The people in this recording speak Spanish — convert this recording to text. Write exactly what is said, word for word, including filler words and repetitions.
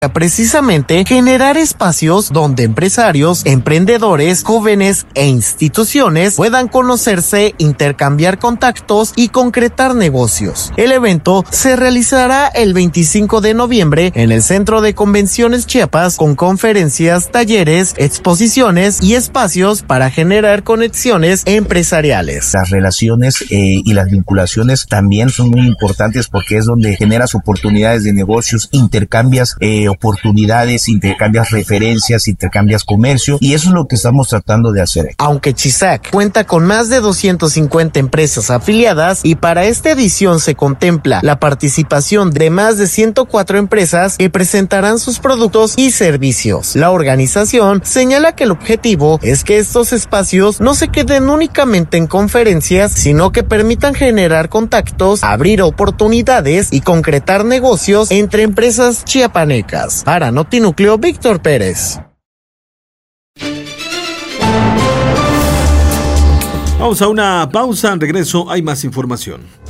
precisamente generar espacios donde empresarios, emprendedores, jóvenes e instituciones puedan conocerse, intercambiar contactos y concretar negocios. El evento se realizará el veinticinco de noviembre en el Centro de Convenciones Chiapas con conferencias, talleres, exposiciones y espacios para generar conexiones empresariales. Las relaciones eh, y las vinculaciones también son muy importantes porque es donde generas oportunidades de negocios, intercambias eh, oportunidades, intercambias referencias, intercambias comercio, y eso es lo que estamos tratando de hacer. Aunque Chisac cuenta con más de doscientas cincuenta empresas afiliadas y para esta edición se contempla la participación de más de ciento cuatro empresas que presentarán sus productos y servicios. La organización señala que el objetivo es que estos espacios no se queden únicamente en conferencias, sino que permitan generar contactos, abrir oportunidades y concretar negocios entre empresas chiapanecas. Para Notinúcleo, Víctor Pérez. Vamos a una pausa, en regreso hay más información.